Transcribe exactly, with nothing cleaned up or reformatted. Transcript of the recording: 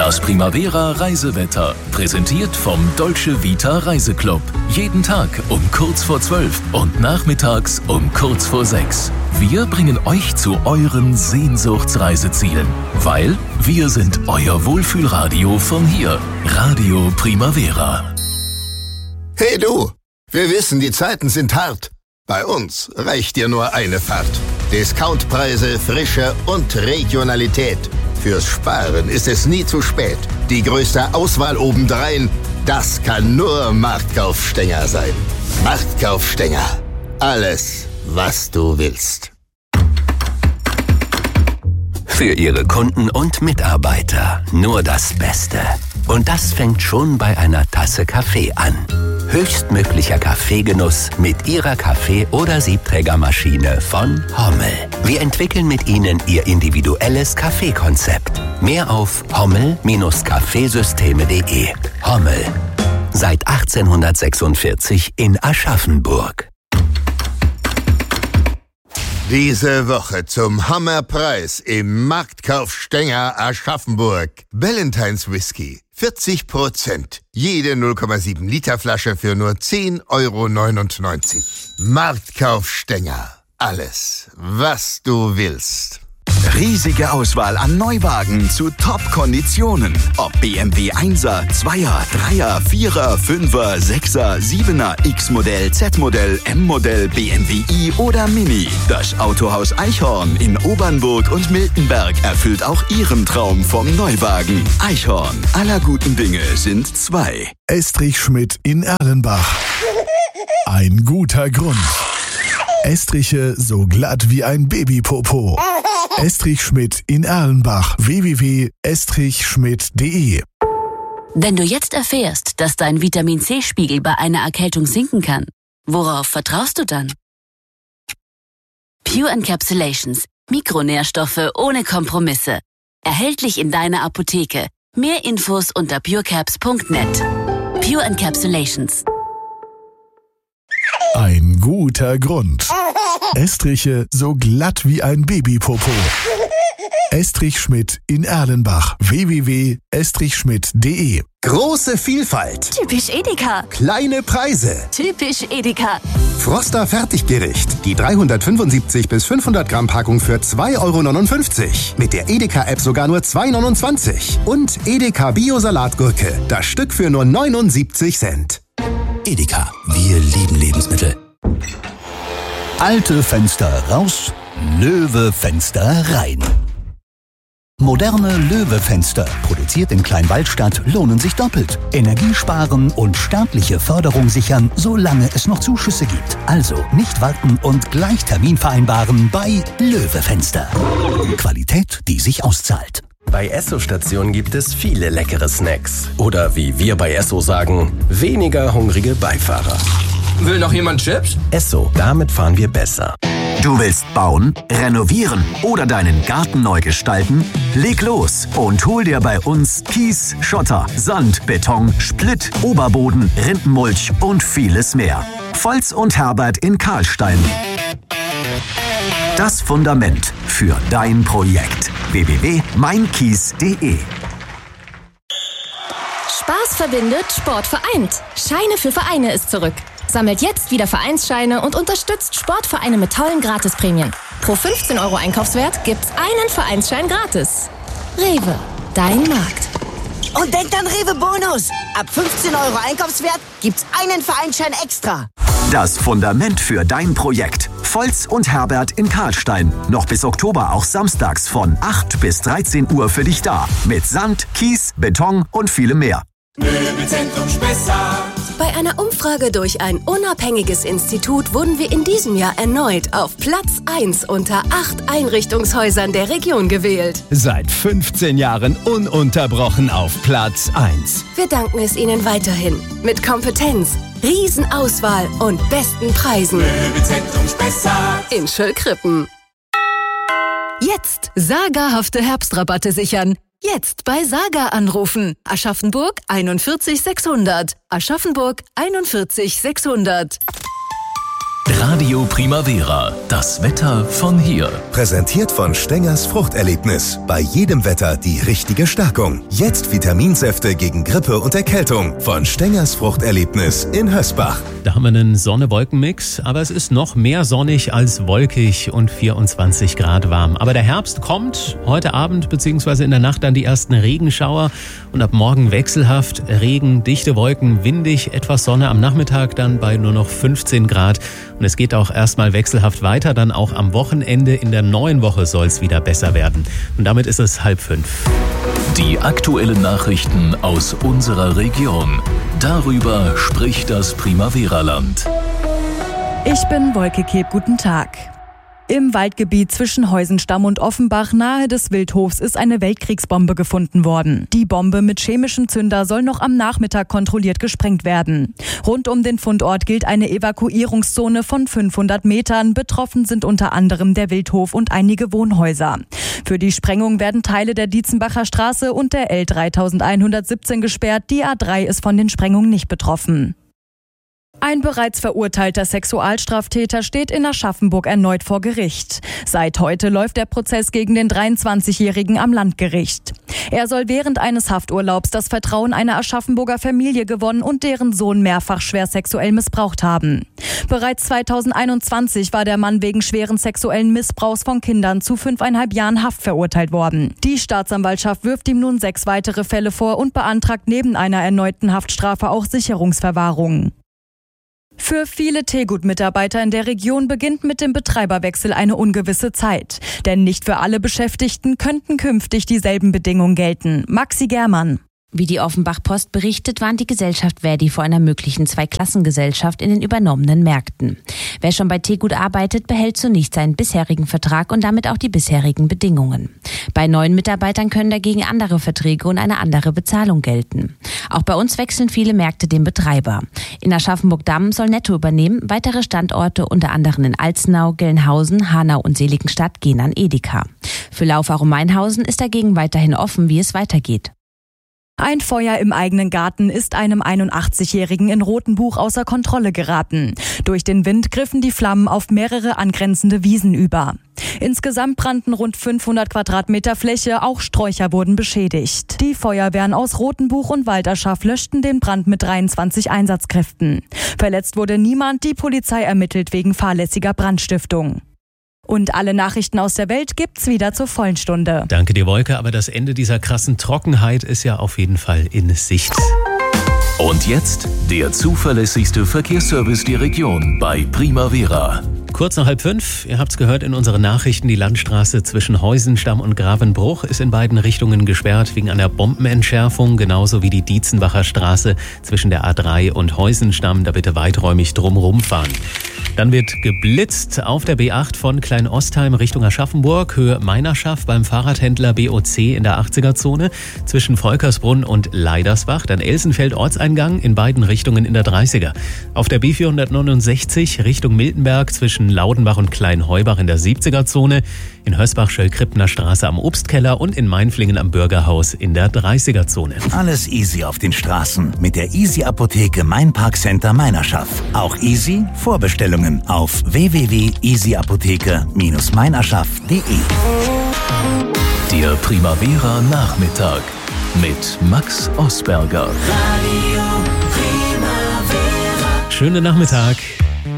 Das Primavera Reisewetter, präsentiert vom Dolce Vita Reiseclub. Jeden Tag um kurz vor zwölf und nachmittags um kurz vor sechs. Wir bringen euch zu euren Sehnsuchtsreisezielen, weil wir sind euer Wohlfühlradio von hier. Radio Primavera. Hey du, wir wissen, die Zeiten sind hart. Bei uns reicht dir nur eine Fahrt. Discountpreise, Frische und Regionalität. Fürs Sparen ist es nie zu spät. Die größte Auswahl obendrein, das kann nur Marktkaufstenger sein. Marktkaufstenger. Alles, was du willst. Für Ihre Kunden und Mitarbeiter nur das Beste. Und das fängt schon bei einer Tasse Kaffee an. Höchstmöglicher Kaffeegenuss mit Ihrer Kaffee- oder Siebträgermaschine von Hommel. Wir entwickeln mit Ihnen Ihr individuelles Kaffeekonzept. Mehr auf hommel Kaffeesysteme punkt de. Hommel. Seit achtzehnhundertsechsundvierzig in Aschaffenburg. Diese Woche zum Hammerpreis im Marktkaufstenger Aschaffenburg. Ballantines Whisky. vierzig Prozent. Jede null Komma sieben Liter Flasche für nur zehn Euro neunundneunzig. Marktkaufstenger. Alles, was du willst. Riesige Auswahl an Neuwagen zu Top-Konditionen. Ob B M W Einser, Zweier, Dreier, Vierer, Fünfer, Sechser, Siebener, X-Modell, Z-Modell, M-Modell, B M W i oder Mini. Das Autohaus Eichhorn in Obernburg und Miltenberg erfüllt auch Ihren Traum vom Neuwagen. Eichhorn, aller guten Dinge sind zwei. Estrich Schmidt in Erlenbach. Ein guter Grund. Estriche so glatt wie ein Babypopo. Estrich Schmidt in Erlenbach. w w w punkt estrich schmidt punkt de. Wenn du jetzt erfährst, dass dein Vitamin-C-Spiegel bei einer Erkältung sinken kann, worauf vertraust du dann? Pure Encapsulations. Mikronährstoffe ohne Kompromisse. Erhältlich in deiner Apotheke. Mehr Infos unter purecaps punkt net. Pure Encapsulations. Ein guter Grund. Estriche so glatt wie ein Babypopo. Estrich Schmidt in Erlenbach. w w w punkt estrich schmidt punkt de. Große Vielfalt. Typisch Edeka. Kleine Preise. Typisch Edeka. Froster Fertiggericht. Die dreihundertfünfundsiebzig bis fünfhundert Gramm Packung für zwei Euro neunundfünfzig. Mit der Edeka-App sogar nur zwei Euro neunundzwanzig. Und Edeka Bio-Salatgurke. Das Stück für nur neunundsiebzig Cent. Edeka. Wir lieben Lebensmittel. Alte Fenster raus, Löwe Fenster rein. Moderne Löwe-Fenster, produziert in Kleinwaldstadt, lohnen sich doppelt. Energie sparen und staatliche Förderung sichern, solange es noch Zuschüsse gibt. Also nicht warten und gleich Termin vereinbaren bei Löwe Fenster. Qualität, die sich auszahlt. Bei Esso-Stationen gibt es viele leckere Snacks. Oder wie wir bei Esso sagen, weniger hungrige Beifahrer. Will noch jemand Chips? Esso, damit fahren wir besser. Du willst bauen, renovieren oder deinen Garten neu gestalten? Leg los und hol dir bei uns Kies, Schotter, Sand, Beton, Splitt, Oberboden, Rindenmulch und vieles mehr. Volz und Herbert in Karlstein. Das Fundament für dein Projekt. w w w punkt mein kies punkt de. Spaß verbindet, Sport vereint. Scheine für Vereine ist zurück. Sammelt jetzt wieder Vereinsscheine und unterstützt Sportvereine mit tollen Gratisprämien. Pro fünfzehn Euro Einkaufswert gibt's einen Vereinsschein gratis. Rewe, dein Markt. Und denkt an Rewe Bonus. Ab fünfzehn Euro Einkaufswert gibt's einen Vereinsschein extra. Das Fundament für dein Projekt. Volz und Herbert in Karlstein. Noch bis Oktober auch samstags von acht bis dreizehn Uhr für dich da. Mit Sand, Kies, Beton und vielem mehr. Möbelzentrum Spessart. Bei einer Umfrage durch ein unabhängiges Institut wurden wir in diesem Jahr erneut auf Platz eins unter acht Einrichtungshäusern der Region gewählt. Seit fünfzehn Jahren ununterbrochen auf Platz eins. Wir danken es Ihnen weiterhin. Mit Kompetenz, Riesenauswahl und besten Preisen. Möbelzentrum Spessart. In Schöllkrippen. Jetzt sagerhafte Herbstrabatte sichern. Jetzt bei Saga anrufen. Aschaffenburg einundvierzig sechshundert. Aschaffenburg einundvierzig sechshundert. Radio Primavera, das Wetter von hier. Präsentiert von Stengers Fruchterlebnis. Bei jedem Wetter die richtige Stärkung. Jetzt Vitaminsäfte gegen Grippe und Erkältung von Stengers Fruchterlebnis in Hösbach. Da haben wir einen Sonne-Wolken-Mix, aber es ist noch mehr sonnig als wolkig und vierundzwanzig Grad warm. Aber der Herbst kommt, heute Abend bzw. in der Nacht dann die ersten Regenschauer und ab morgen wechselhaft Regen, dichte Wolken, windig, etwas Sonne, am Nachmittag dann bei nur noch fünfzehn Grad. Und es geht auch erstmal wechselhaft weiter, dann auch am Wochenende. In der neuen Woche soll es wieder besser werden. Und damit ist es halb fünf. Die aktuellen Nachrichten aus unserer Region. Darüber spricht das Primavera-Land. Ich bin Wolke Keb, guten Tag. Im Waldgebiet zwischen Heusenstamm und Offenbach nahe des Wildhofs ist eine Weltkriegsbombe gefunden worden. Die Bombe mit chemischem Zünder soll noch am Nachmittag kontrolliert gesprengt werden. Rund um den Fundort gilt eine Evakuierungszone von fünfhundert Metern. Betroffen sind unter anderem der Wildhof und einige Wohnhäuser. Für die Sprengung werden Teile der Dietzenbacher Straße und der L dreitausendeinhundertsiebzehn gesperrt. Die A drei ist von den Sprengungen nicht betroffen. Ein bereits verurteilter Sexualstraftäter steht in Aschaffenburg erneut vor Gericht. Seit heute läuft der Prozess gegen den dreiundzwanzigjährigen am Landgericht. Er soll während eines Hafturlaubs das Vertrauen einer Aschaffenburger Familie gewonnen und deren Sohn mehrfach schwer sexuell missbraucht haben. Bereits zweitausendeinundzwanzig war der Mann wegen schweren sexuellen Missbrauchs von Kindern zu fünfeinhalb Jahren Haft verurteilt worden. Die Staatsanwaltschaft wirft ihm nun sechs weitere Fälle vor und beantragt neben einer erneuten Haftstrafe auch Sicherungsverwahrung. Für viele Tegut-Mitarbeiter in der Region beginnt mit dem Betreiberwechsel eine ungewisse Zeit. Denn nicht für alle Beschäftigten könnten künftig dieselben Bedingungen gelten. Maxi Germann. Wie die Offenbach Post berichtet, warnt die Gesellschaft Verdi vor einer möglichen Zweiklassengesellschaft in den übernommenen Märkten. Wer schon bei Tegut arbeitet, behält zunächst seinen bisherigen Vertrag und damit auch die bisherigen Bedingungen. Bei neuen Mitarbeitern können dagegen andere Verträge und eine andere Bezahlung gelten. Auch bei uns wechseln viele Märkte den Betreiber. In Aschaffenburg-Damm soll Netto übernehmen, weitere Standorte unter anderem in Alzenau, Gelnhausen, Hanau und Seligenstadt gehen an Edeka. Für Laufarum-Mainhausen ist dagegen weiterhin offen, wie es weitergeht. Ein Feuer im eigenen Garten ist einem einundachtzigjährigen in Rothenbuch außer Kontrolle geraten. Durch den Wind griffen die Flammen auf mehrere angrenzende Wiesen über. Insgesamt brannten rund fünfhundert Quadratmeter Fläche, auch Sträucher wurden beschädigt. Die Feuerwehren aus Rothenbuch und Walterschaft löschten den Brand mit dreiundzwanzig Einsatzkräften. Verletzt wurde niemand, die Polizei ermittelt wegen fahrlässiger Brandstiftung. Und alle Nachrichten aus der Welt gibt's wieder zur vollen Stunde. Danke dir, Wolke, aber das Ende dieser krassen Trockenheit ist ja auf jeden Fall in Sicht. Und jetzt der zuverlässigste Verkehrsservice der Region bei Primavera. Kurz nach halb fünf, ihr habt's gehört in unseren Nachrichten, die Landstraße zwischen Heusenstamm und Gravenbruch ist in beiden Richtungen gesperrt wegen einer Bombenentschärfung, genauso wie die Dietzenbacher Straße zwischen der A drei und Heusenstamm, da bitte weiträumig drumherum fahren. Dann wird geblitzt auf der B acht von Kleinostheim Richtung Aschaffenburg, Höhe Meinerschaft beim Fahrradhändler B O C in der achtziger-Zone, zwischen Volkersbrunn und Leidersbach, dann Elsenfeld Ortseingang in beiden Richtungen in der dreißiger. Auf der B vierhundertneunundsechzig Richtung Miltenberg zwischen Laudenbach und Kleinheubach in der siebziger-Zone, in Hösbach-Schöllkrippner Straße am Obstkeller und in Mainflingen am Bürgerhaus in der dreißiger-Zone. Alles easy auf den Straßen mit der Easy-Apotheke Mainparkcenter Meinerschaft. Auch easy Vorbestellungen auf w w w punkt easy apotheke Bindestrich meinerschaft punkt de. Der Primavera Nachmittag mit Max Osberger. Radio Primavera. Schönen Nachmittag.